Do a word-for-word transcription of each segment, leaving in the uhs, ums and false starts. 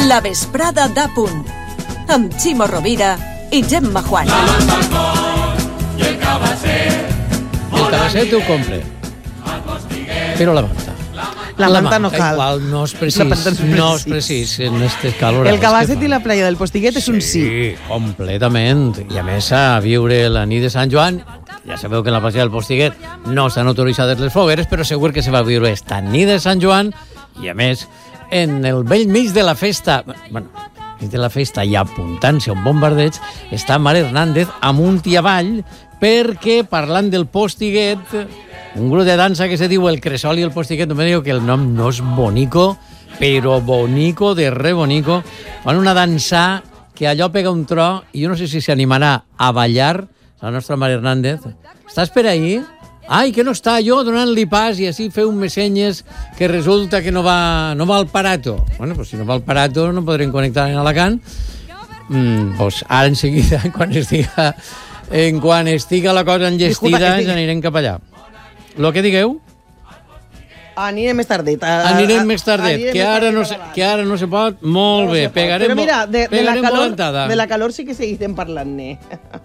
La vesprada d'A Punt, amb Ximo Rovira i Gemma Juan. El cabasset ho compre, però la manta. La, la manta no cal. Igual no és precís, no és precís en este calor. El cabasset i la playa del Postiguet és un sí. Sí, completament. I a més a viure la nit de Sant Joan, ja sabeu que en la playa del Postiguet no s'han autoritzat les fogueres, però segur que se va viure esta nit de Sant Joan i a més en el vell mig de la festa, bueno, mig de la festa i apuntant-se a un bombardeig, està Mar Hernández amunt i avall perquè parlant del Postiguet, un grup de dansa que se diu el Cresol i el Postiguet, no me diu que el nom no és bonico, però bonico de re bonico. Fan una dansa que allò pega un tro i jo no sé si s'animarà a ballar la nostra Mar Hernández. Estàs per ahí? Ai, que no està jo donant-li pas i així feu unes senyes que resulta que no va, no va al Parato. Bueno, pues si no va al Parato no podrem connectar en Alacant. Mm, pues ara en seguida, quan estiga, en quan estiga la cosa enllestida, ens anirem cap allà. Lo que digueu? Anirem més tardet. A, Anirem més tardet, que ara, no se, que ara no se pot. Molt no bé, pegarem, però mira, de, de, la calor, volantada. De la calor sí que seguirem parlant-ne.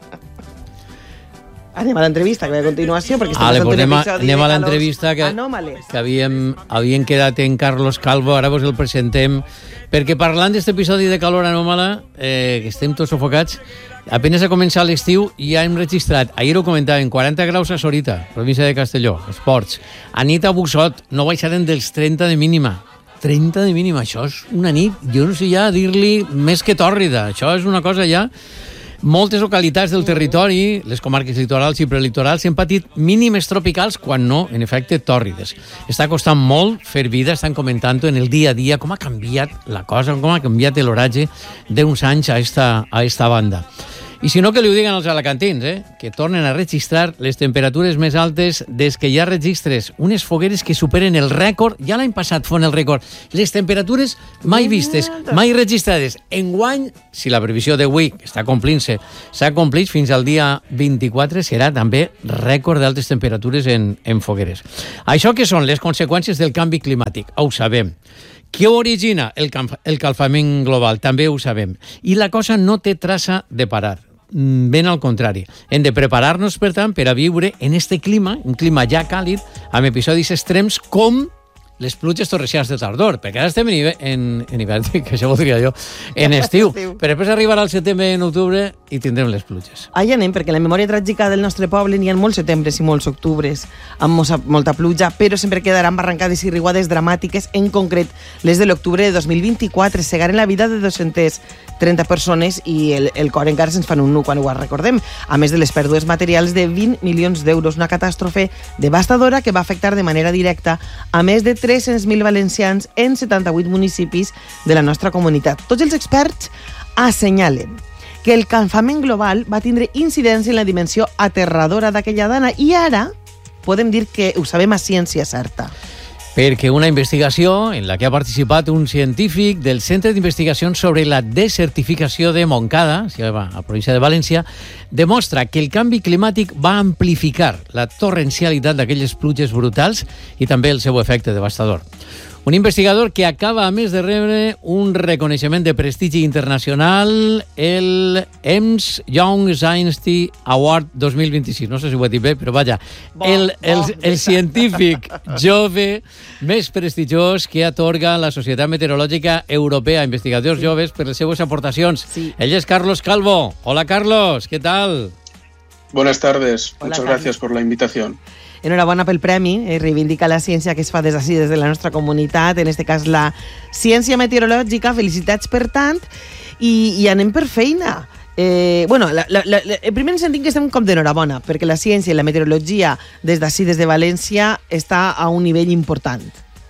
Anem a l'entrevista, que ve a continuació, perquè estem Ale, passant pues un anem, episodi anem de a l'entrevista que, que havíem, havíem quedat en Carlos Calvo, ara vos el presentem, perquè parlant d'aquest episodi de calor anòmala, eh, que estem tots sofocats, apenas ha començat l'estiu i ja hem registrat, ahir ho comentàvem, quaranta graus a Sorita, província de Castelló, esports. A nit a Busot no baixaren dels trenta de mínima. trenta de mínima, això és una nit, jo no sé ja dir-li més que tòrrida, això és una cosa ja... Moltes localitats del territori, les comarques litorals i prelitorals, han patit mínimes tropicals quan no, en efecte, tòrrides. Està costant molt fer vida, estan comentant en el dia a dia com ha canviat la cosa, com ha canviat l'oratge d'uns anys a esta, a esta banda. I si no, que li ho diguen els alacantins, eh? Que tornen a registrar les temperatures més altes des que hi ha registres. Unes fogueres que superen el rècord, ja l'any passat foren el rècord. Les temperatures mai vistes, mai registrades. Enguany, si la previsió d'avui està complint-se, s'ha complit fins al dia vint-i-quatre, serà també rècord d'altes temperatures en, en fogueres. Això que són les conseqüències del canvi climàtic, ho sabem. Què origina el, el calfament global? També ho sabem. I la cosa no té traça de parar. Ben al contrari. Hem de preparar-nos, per tant, per a viure en este clima, un clima ja càlid, amb episodis extrems com les pluges torrencials de tardor, perquè ara estem en, en, en hivern, que això voldria jo, en estiu, però després arribarà el setembre i en octubre i tindrem les pluges. Ahí anem, perquè en la memòria tràgica del nostre poble n'hi ha molts setembres i molts octubres amb molta, molta pluja, però sempre quedaran barrancades i riuades dramàtiques, en concret les de l'octubre de dos mil vint-i-quatre, segaren la vida de dos-centes trenta persones i el, el cor encara se'ns fan un nu quan ho recordem, a més de les pèrdues materials de vint milions d'euros, una catàstrofe devastadora que va afectar de manera directa a més de tres-cents mil valencians en setanta-vuit municipis de la nostra comunitat. Tots els experts assenyalen que el calfament global va tindre incidència en la dimensió aterradora d'aquella dana i ara podem dir que ho sabem a ciència certa. Perquè una investigació en la que ha participat un científic del Centre d'Investigacions sobre la Desertificació de Montcada, a la província de València, demostra que el canvi climàtic va amplificar la torrencialitat d'aquelles pluges brutals i també el seu efecte devastador. Un investigador que acaba, a més de rebre un reconeixement de prestigi internacional, el Ernst Young Science Award dos mil vint-i-sis. No sé si ho he dit bé, però vaja, bo, el, el, bo. el científic jove més prestigiós que atorga la Societat Meteorològica Europea, investigadors sí. joves, per les seues aportacions. Sí. Ell és Carlos Calvo. Hola, Carlos, ¿qué tal? Buenas tardes. Hola, Muchas Carlos. gracias por la invitación. Enhorabona pel premi, eh, reivindica la ciència que es fa des d'ací, des de la nostra comunitat, en este cas la ciència meteorològica. Felicitats per tant, i, i anem per feina. Eh, bueno, la, la, la, el primer sentim que estem com d'enhorabona, perquè la ciència i la meteorologia des d'ací, des de València, està a un nivell important.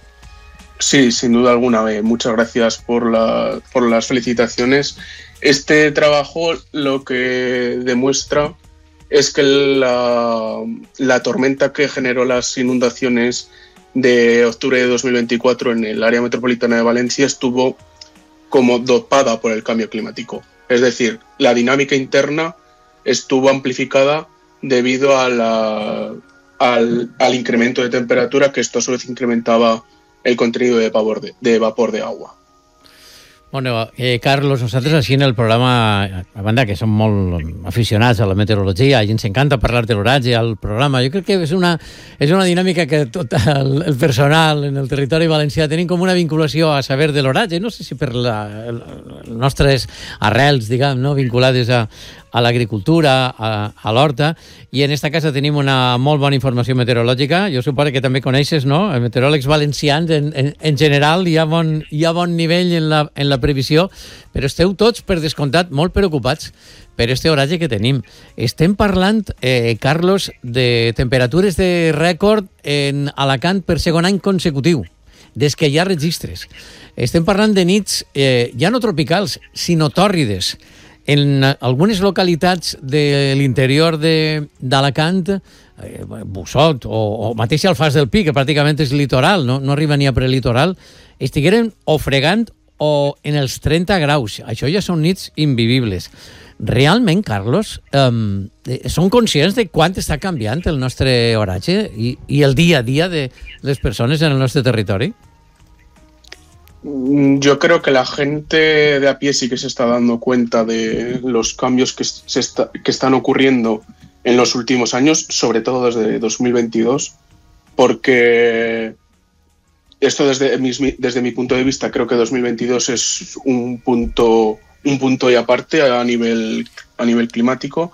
Sí, sin duda alguna. Eh, muchas gracias por, la, por las felicitaciones. Este trabajo lo que demuestra es que la, la tormenta que generó las inundaciones de octubre de dos mil veinticuatro en el área metropolitana de Valencia estuvo como dopada por el cambio climático. Es decir, la dinámica interna estuvo amplificada debido a la, al, al incremento de temperatura, que esto a su vez incrementaba el contenido de vapor de, de vapor de agua. Bueno, eh, Carlos, nosaltres així en el programa, a banda que som molt aficionats a la meteorologia, i ens encanta parlar de l'oratge al programa, jo crec que és una, és una dinàmica que tot el, el personal en el territori valencià tenim com una vinculació a saber de l'oratge, no sé si per la, les nostres arrels, diguem, no? Vinculades a, a l'agricultura, a, a l'horta, i en esta casa tenim una molt bona informació meteorològica. Jo suposo que també coneixes, no? Els meteoròlegs valencians, en, en, en general, hi ha bon, hi ha bon nivell en la, en la previsió, però esteu tots, per descomptat, molt preocupats per este oratge que tenim. Estem parlant, eh, Carlos, de temperatures de rècord en Alacant per segon any consecutiu, des que hi ha registres. Estem parlant de nits eh, ja no tropicals, sinó tòrrides. En algunes localitats de l'interior d'Alacant, eh, Bussot o, o mateix Alfàs del Pi, que pràcticament és litoral, no, no arriba ni a prelitoral, estigueren o fregant o en els trenta graus. Això ja són nits invivibles. Realment, Carlos, eh, són conscients de quant està canviant el nostre oratge i, i el dia a dia de les persones en el nostre territori? Yo creo que la gente de a pie sí que se está dando cuenta de los cambios que, se está, que están ocurriendo en los últimos años, sobre todo desde dos mil veintidós, porque esto desde mi, desde mi punto de vista creo que dos mil veintidós es un punto, un punto y aparte a nivel, a nivel climático,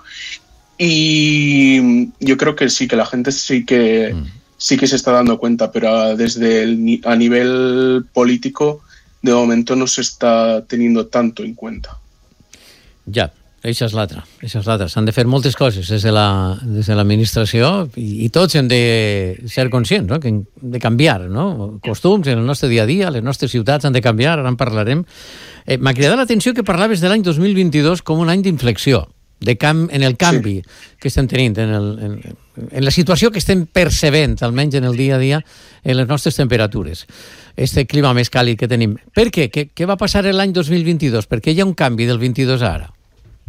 y yo creo que sí, que la gente sí que... Mm. sí que se está dando cuenta, pero desde el, a nivel político de momento no se está teniendo tanto en cuenta. Ja, això és l'altre, això és l'altre. S'han de fer moltes coses des de la, des de l'administració i, i tots hem de ser conscients, no? Que hem de canviar, no? Costums en el nostre dia a dia, les nostres ciutats han de canviar, ara en parlarem. Eh, m'ha cridat l'atenció que parlaves de l'any dos mil vint-i-dos com un any d'inflexió, de cam en el canvi sí. que estem tenint, en, el, en, en la situació que estem percebent, almenys en el dia a dia, en les nostres temperatures. Este clima més càlid que tenim. Per què? Què, què va passar l'any dos mil vint-i-dos? Per què hi ha un canvi del veintidós a ara?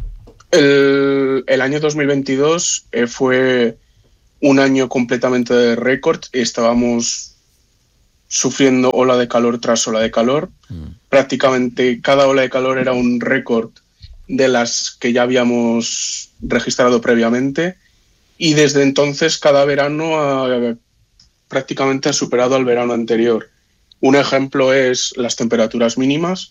El, el año dos mil veintidós eh, fue un año completamente de récord. Estábamos sufriendo ola de calor tras ola de calor. Mm. Prácticamente cada ola de calor era un récord de las que ya habíamos registrado previamente, y desde entonces cada verano ha, prácticamente ha superado al verano anterior. Un ejemplo es las temperaturas mínimas,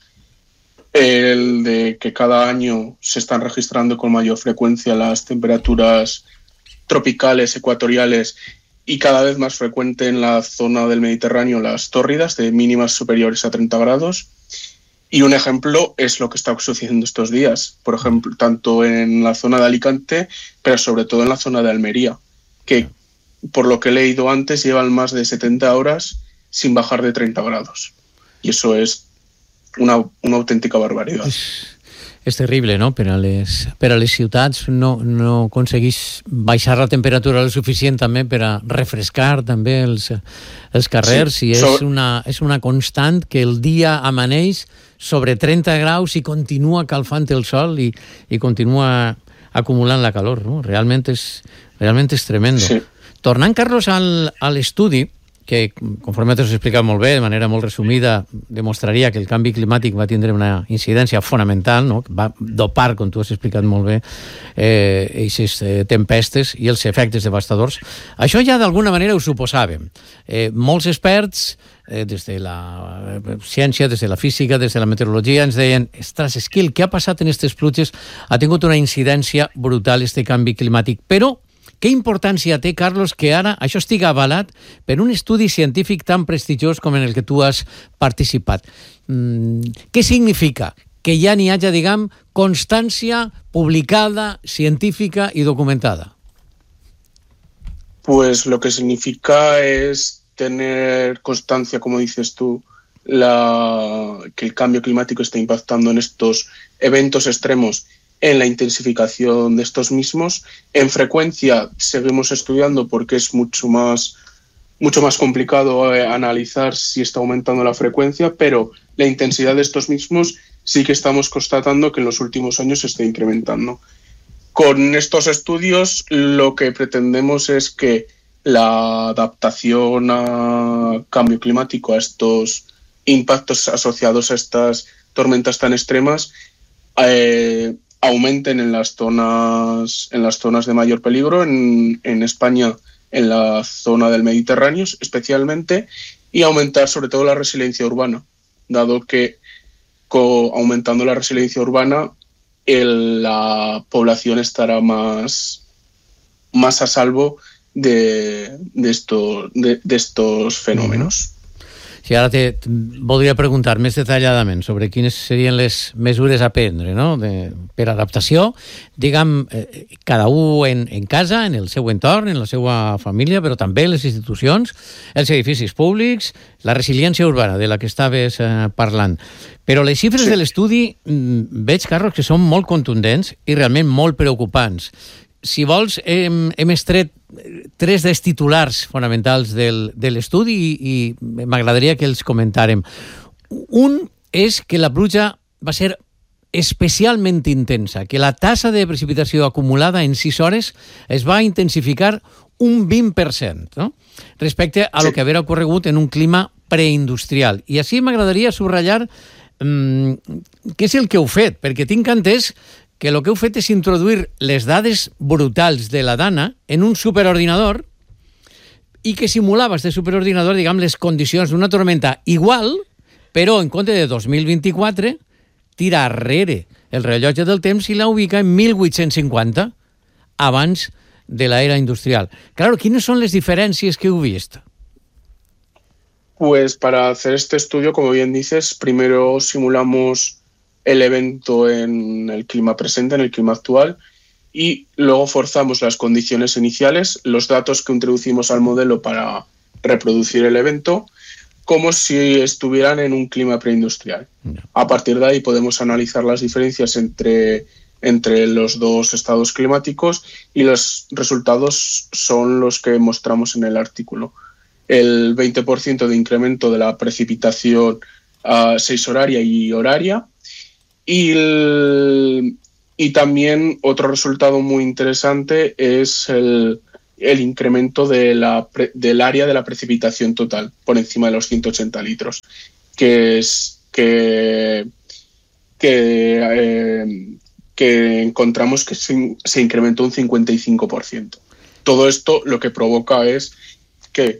el de que cada año se están registrando con mayor frecuencia las temperaturas tropicales, ecuatoriales, y cada vez más frecuente en la zona del Mediterráneo las tórridas de mínimas superiores a treinta grados. Y un ejemplo es lo que está sucediendo estos días, por ejemplo, tanto en la zona de Alicante, pero sobre todo en la zona de Almería, que por lo que he leído antes llevan más de setenta horas sin bajar de treinta grados. Y eso es una, una auténtica barbaridad. És, és terrible, no? Per a les, per a les ciutats no, no aconseguís baixar la temperatura el suficient també per a refrescar també els, els carrers, sí, i és, so... una, és una constant que el dia amaneix sobre trenta graus i continua calfant el sol i, i continua acumulant la calor, no? Realment és, realment és tremendo. Sí. Tornant, Carlos, al, a l'estudi, que, conforme t'has explicat molt bé, de manera molt resumida, demostraria que el canvi climàtic va tindre una incidència fonamental, no? Va dopar, com tu has explicat molt bé, eh, aquestes eh, tempestes i els efectes devastadors. Això ja d'alguna manera ho suposàvem. Eh, molts experts, eh, des de la ciència, des de la física, des de la meteorologia, ens deien, ostres, és que el que ha passat en aquestes pluges ha tingut una incidència brutal, este canvi climàtic. Però què importància té, Carlos, que ara això estigui avalat per un estudi científic tan prestigiós com en el que tu has participat? Mm, què significa que ja n'hi hagi, diguem, constància publicada, científica i documentada? Pues lo que significa es tener constancia, como dices tú, la, que el cambio climático está impactando en estos eventos extremos, en la intensificación de estos mismos. En frecuencia seguimos estudiando porque es mucho más, mucho más complicado eh, analizar si está aumentando la frecuencia, pero la intensidad de estos mismos sí que estamos constatando que en los últimos años se está incrementando. Con estos estudios lo que pretendemos es que la adaptación a cambio climático, a estos impactos asociados a estas tormentas tan extremas eh, aumenten en las zonas en las zonas de mayor peligro, en, en España, en la zona del Mediterráneo especialmente, y aumentar sobre todo la resiliencia urbana, dado que co, aumentando la resiliencia urbana el, la población estará más, más a salvo de, de, esto, de, de estos fenòmenos. Si ara te, voldria preguntar més detalladament sobre quines serien les mesures a prendre, no? de, per adaptació, diguem, eh, cada un en, en casa, en el seu entorn, en la seva família, però també les institucions, els edificis públics, la resiliència urbana de la que estaves eh, parlant. Però les xifres sí. de l'estudi mm, veig, Carlos, que són molt contundents i realment molt preocupants. Si vols, hem, hem estret tres dels titulars fonamentals del, de l'estudi i, i m'agradaria que els comentàrem. Un és que la pluja va ser especialment intensa, que la tassa de precipitació acumulada en sis hores es va intensificar un vint per cent, no? respecte a sí. lo que havia ocorregut en un clima preindustrial. I així m'agradaria subratllar mmm, què és el que heu fet, perquè tinc entès que el que heu fet és introduir les dades brutals de la dana en un superordinador i que simulava este superordinador, diguem, les condicions d'una tormenta igual, però en compte de dos mil vint-i-quatre, tira arrere el rellotge del temps i la ubica en mil vuit-cents cinquanta, abans de l'era industrial. Claro, ¿quines son las diferencias que heu vist? Pues para hacer este estudio, como bien dices, primero simulamos el evento en el clima presente, en el clima actual, y luego forzamos las condiciones iniciales, los datos que introducimos al modelo para reproducir el evento, como si estuvieran en un clima preindustrial. No. A partir de ahí podemos analizar las diferencias entre, entre los dos estados climáticos y los resultados son los que mostramos en el artículo. El veinte por ciento de incremento de la precipitación uh, seis horaria y horaria, Y, el, y también otro resultado muy interesante es el, el incremento de la, del área de la precipitación total por encima de los ciento ochenta litros, que es que, que, eh, que encontramos que se, se incrementó un cincuenta y cinco por ciento. Todo esto lo que provoca es que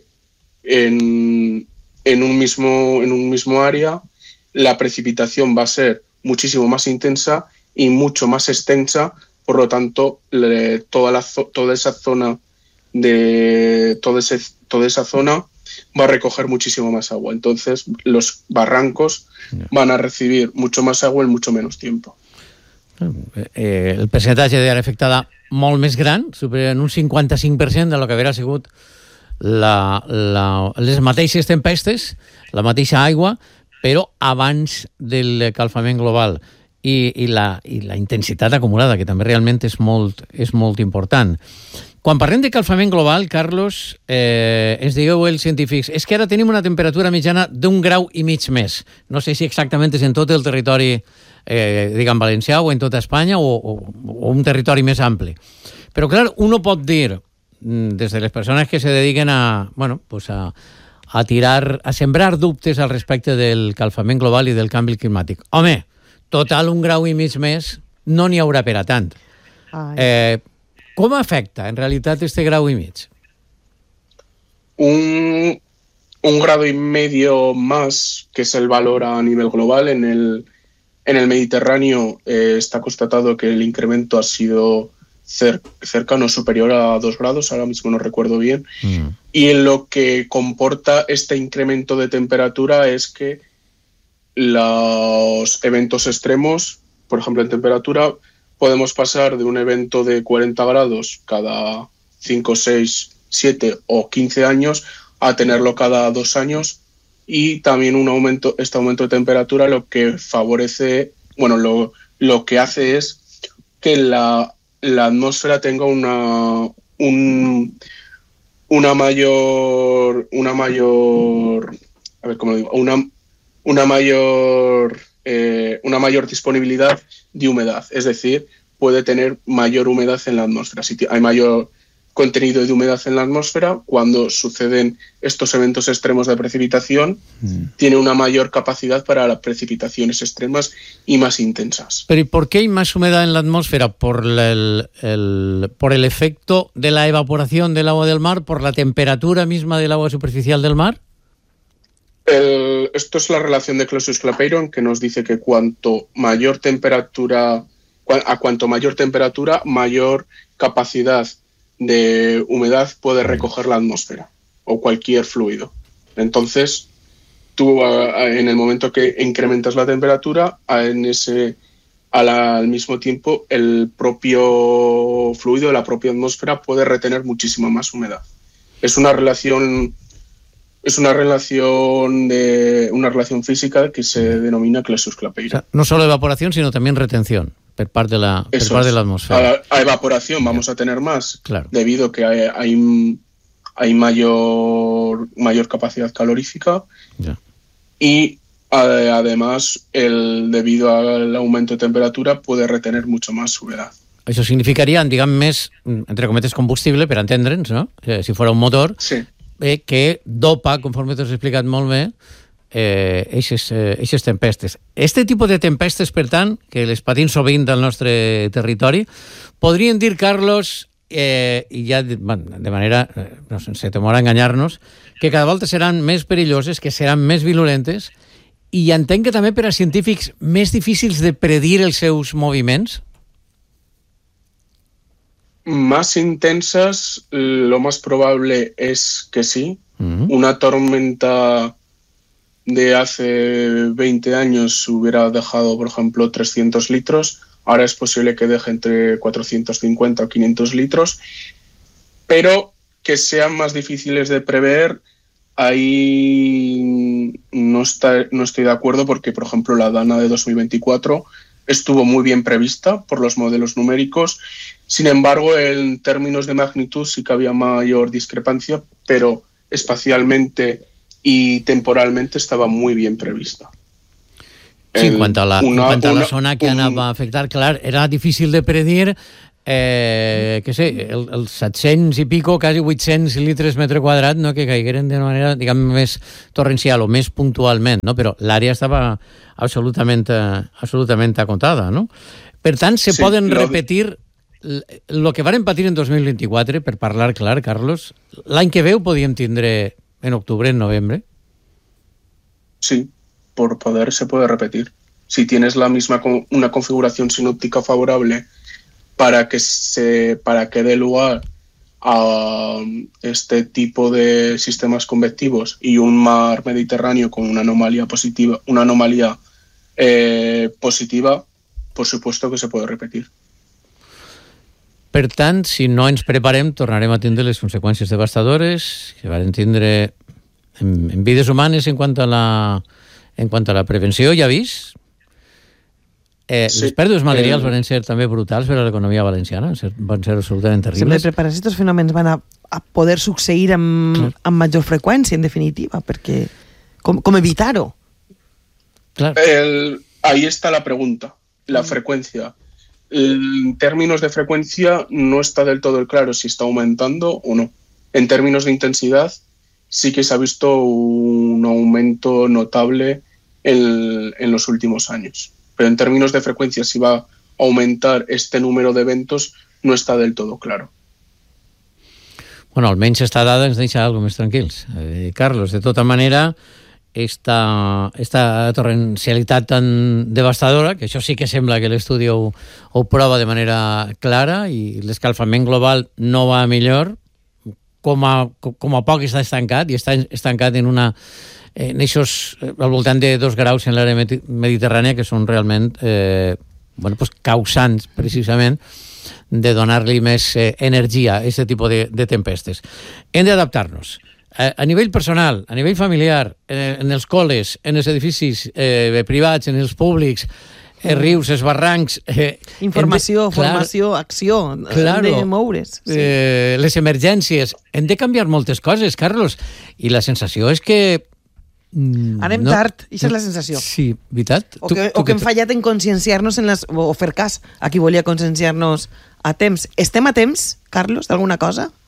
en, en, un mismo, en un mismo área la precipitación va a ser muchísimo más intensa y mucho más extensa, por lo tanto le, toda, la, toda esa zona de toda, ese, toda esa zona va a recoger muchísimo más agua. Entonces los barrancos van a recibir mucho más agua en mucho menos tiempo. Eh, el percentatge d'àrea afectada molt més gran, supera en un cinquanta-cinc per cent de lo que haurà sigut la, la, les mateixes tempestes, la mateixa aigua, però abans del calfament global i, i, la, i la intensitat acumulada, que també realment és molt, és molt important. Quan parlem de calfament global, Carlos, eh, ens digueu els científics, és que ara tenim una temperatura mitjana d'un grau i mig més. No sé si exactament és en tot el territori, eh, diguem, valencià o en tota Espanya o, o, o un territori més ampli. Però, clar, uno pot dir, des de les persones que se dediquen a, bueno, pues a a tirar, a sembrar dubtes al respecte del calfament global i del canvi climàtic. Home, total un grau i mig més no n'hi haurà per a tant. Eh, com afecta en realitat este grau i mig? Un, un grado y medio más, que es el valor a nivel global, en el, en el Mediterráneo eh, está constatado que el incremento ha sido cer cercano o superior a dos grados, ahora mismo no recuerdo bien, mm. y lo que comporta este incremento de temperatura es que los eventos extremos, por ejemplo en temperatura, podemos pasar de un evento de cuarenta grados cada cinco, seis, siete o quince años a tenerlo cada dos años, y también un aumento, este aumento de temperatura lo que favorece, bueno, lo, lo que hace es que la la atmósfera tenga una un, una mayor una mayor a ver cómo lo digo una una mayor eh, una mayor disponibilidad de humedad, es decir, puede tener mayor humedad en la atmósfera. Si hay mayor contenido de humedad en la atmósfera, cuando suceden estos eventos extremos de precipitación, mm. tiene una mayor capacidad para las precipitaciones extremas y más intensas. ¿Pero y por qué hay más humedad en la atmósfera? ¿Por el, el, por el efecto de la evaporación del agua del mar? ¿Por la temperatura misma del agua superficial del mar? El, esto es la relación de Clausius-Clapeyron, que nos dice que cuanto mayor temperatura, a cuanto mayor temperatura, mayor capacidad de humedad puede recoger la atmósfera o cualquier fluido. Entonces, tú en el momento que incrementas la temperatura, en ese, al mismo tiempo el propio fluido, la propia atmósfera puede retener muchísima más humedad. Es una relación, es una relación de una relación física que se denomina Clausius-Clapeyron. O sea, no solo evaporación, sino también retención. Per part de la, per part de la atmósfera. A, a evaporación vamos a tener más, claro. Debido a que hay, hay, hay mayor, mayor capacidad calorífica ya. Y a, además, el, debido al aumento de temperatura, puede retener mucho más humedad. Això significaria, diguem, més, entre cometes, combustible, per entendre'ns, no? Eh, si fos un motor, sí. eh, que dopa, conforme t'has explicat molt bé, eh, eixes, eh, eixes tempestes. Este tipus de tempestes, per tant, que les patim sovint del nostre territori, podríem dir, Carlos, eh, i ja de, de manera, eh, no, sense temor a enganyar-nos, que cada volta seran més perilloses, que seran més virulentes, i entenc que també per a científics més difícils de predir els seus moviments. Más intensas, lo más probable es que sí. Uh-huh. Una tormenta de hace veinte años hubiera dejado, por ejemplo, trescientos litros. Ahora es posible que deje entre cuatrocientos cincuenta o quinientos litros. Pero que sean más difíciles de prever, ahí no, está, no estoy de acuerdo porque, por ejemplo, la Dana de dos mil veinticuatro estuvo muy bien prevista por los modelos numéricos. Sin embargo, en términos de magnitud sí que había mayor discrepancia, pero espacialmente y temporalmente estava muy bien prevista. Sí, en quant a la, una, en quant a la una, zona que un... anava a afectar, clar, era difícil de predir, eh, que sé, el, els set-cents i pico, quasi vuit-cents litres metre quadrat, no, que caigueren de manera, diguem, més torrencial o més puntualment, no? Però l'àrea estava absolutament, absolutament acotada, no? Per tant, se sí, poden lo... repetir el que varen patir en dos mil vint-i-quatre, per parlar clar, Carlos, l'any que ve ho podíem tindre en octubre, en noviembre. Sí, por poder se puede repetir. Si tienes la misma una configuración sinóptica favorable para que se para que dé lugar a este tipo de sistemas convectivos y un mar Mediterráneo con una anomalía positiva, una anomalía eh, positiva, por supuesto que se puede repetir. Per tant, si no ens preparem, tornarem a tindre les conseqüències devastadores que van tindre en, en vides humanes en quant a la, en quant a la prevenció, ja vist. Eh, sí. Les pèrdues materials eh... van ser també brutals per a l'economia valenciana, van ser absolutament terribles. Sempre preparar aquests fenòmens van a, a poder succeir amb, claro. amb major freqüència, en definitiva, perquè com, com evitar-ho? Claro. El, ahí está la pregunta, la mm. frecuencia. En términos de frecuencia no está del todo claro si está aumentando o no. En términos de intensidad sí que se ha visto un aumento notable en, en los últimos años. Pero en términos de frecuencia si va a aumentar este número de eventos no está del todo claro. Bueno, almenys esta dada ens deixa algo més tranquils. Eh, Carlos, de tota manera, esta, esta torrencialitat tan devastadora, que això sí que sembla que l'estudi ho, ho prova de manera clara, i l'escalfament global no va a millor, com a, com a poc està estancat, i està estancat en una en eixos al voltant de dos graus en l'àrea mediterrània, que són realment eh, bueno, pues, causants, precisament, de donar-li més eh, energia a aquest tipus de, de tempestes. Hem d'adaptar-nos. A nivell personal, a nivell familiar, en els col·les, en els edificis eh, privats, en els públics, eh, rius, els barrancs... Eh, Informació, de, formació, clar, acció, claro, hem de moure's. Sí. Eh, les emergències, hem de canviar moltes coses, Carlos, i la sensació és que... Mm, Anem no, tard, això és la sensació. Sí, veritat? O que, tu, tu, o que hem fallat en conscienciar-nos en les, o fer cas a qui volia conscienciar-nos a temps. Estem a temps, Carlos, d'alguna cosa?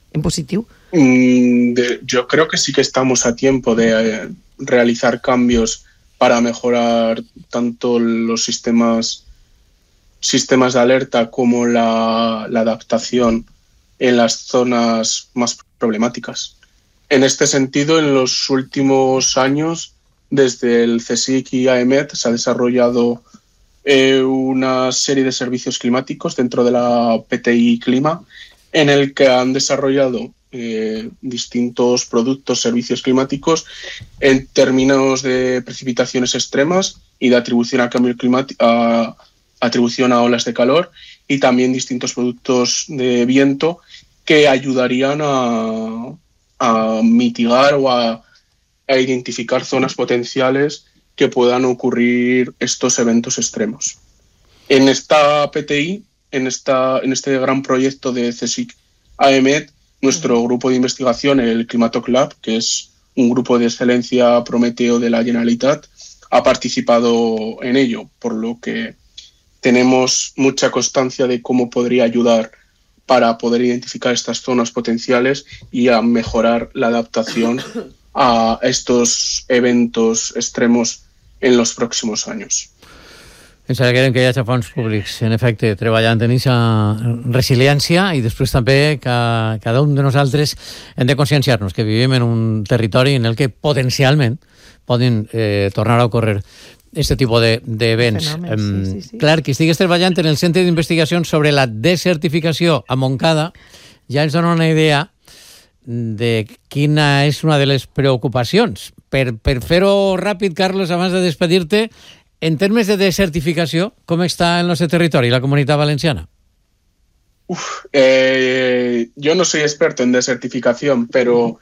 en positiu? Mm, de, yo creo que sí que estamos a tiempo de eh, realizar cambios para mejorar tanto los sistemas, sistemas de alerta como la, la adaptación en las zonas más problemáticas. En este sentido, en los últimos años, desde el CSIC y AEMET se ha desarrollado eh, una serie de servicios climáticos dentro de la P T I Clima, en el que han desarrollado eh, distintos productos, servicios climáticos en términos de precipitaciones extremas y de atribución a cambio climático, a atribución a olas de calor, y también distintos productos de viento que ayudarían a, a mitigar o a, a identificar zonas potenciales que puedan ocurrir estos eventos extremos. En esta P T I, en, esta, en este gran proyecto de CSIC AEMET, nuestro grupo de investigación, el Climatic Lab, que es un grupo de excelencia Prometeo de la Generalitat, ha participado en ello, por lo que tenemos mucha constancia de cómo podría ayudar para poder identificar estas zonas potenciales y a mejorar la adaptación a estos eventos extremos en los próximos años. Ens alegrem que hi hagi fons públics, en efecte, treballant en aquesta resiliència, i després també que cada un de nosaltres hem de conscienciar-nos que vivim en un territori en el que potencialment poden eh, tornar a ocórrer aquest tipus d'events. De, sí, sí, sí. Clar, que estigues treballant en el Centre d'Investigació sobre la Desertificació a Montcada ja ens dona una idea de quina és una de les preocupacions. Per, per fer-ho ràpid, Carlos, abans de despedir-te, en termes de desertificació, com està el nostre territori, la Comunitat Valenciana? Uf, eh, yo no soy experto en desertificación, pero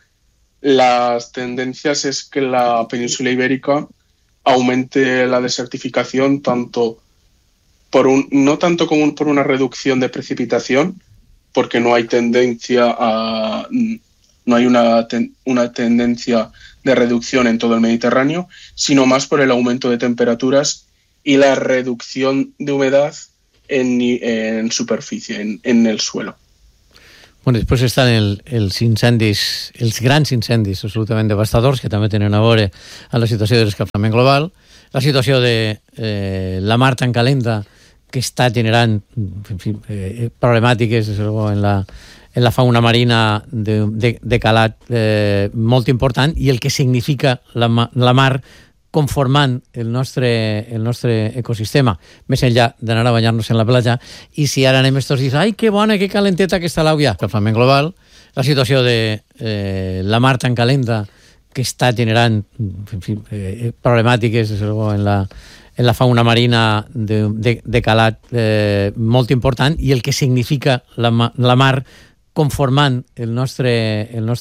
las tendencias es que la península ibérica aumente la desertificación tanto por un, no tanto como por una reducción de precipitación, porque no hay tendencia a no hay una, ten, una tendencia de reducción en todo el Mediterráneo, sino más por el aumento de temperaturas y la reducción de humedad en, en superficie, en, en el suelo. Bueno, després estan el, els incendis, els grans incendis absolutament devastadors, que també tenen a veure amb la situació de l'escalfament global, la situació de eh, la mar tan calenta que està generant en fi, eh, problemàtiques en la, en la fauna marina de, de, de calat eh, molt important, i el que significa la, la mar conformant el nostre, el nostre ecosistema, més enllà d'anar a banyar-nos en la platja. I si ara anem estos dies, ai, que bona, que calenteta que està l'àgua, escalfament global, la situació de eh, la mar tan calenta que està generant en fi, eh, problemàtiques en la, en la fauna marina de, de, de calat eh, molt important, i el que significa la, la mar conformant el nostre, el nostre